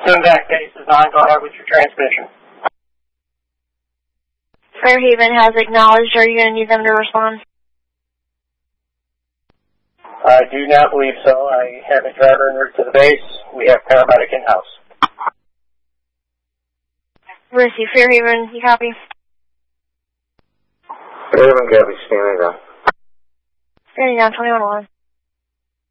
Assume that case is on. Go ahead with your transmission. Fairhaven has acknowledged. Are you going to need them to respond? I do not believe so. I have a driver en route to the base. We have paramedic in-house. Receive. Fairhaven, you copy? Fairhaven, copy. Standing down. Standing down, 21-1.